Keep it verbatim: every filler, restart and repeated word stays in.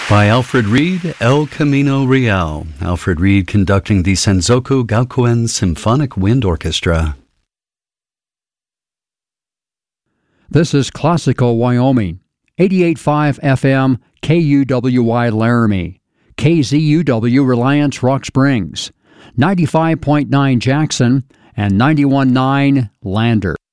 By Alfred Reed, El Camino Real. Alfred Reed conducting the Senzoku Gaokuen Symphonic Wind Orchestra. This is Classical Wyoming, eighty-eight point five F M, K U W Y Laramie, K Z U W Reliance Rock Springs, ninety-five point nine Jackson, and ninety-one point nine Lander.